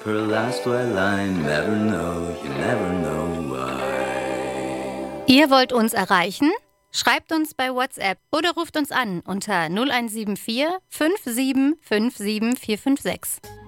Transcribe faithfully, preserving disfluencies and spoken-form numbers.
For a last white line, never know, you never know why. Ihr wollt uns erreichen? Schreibt uns bei WhatsApp oder ruft uns an unter null eins sieben vier fünf sieben fünf sieben vier fünf sechs.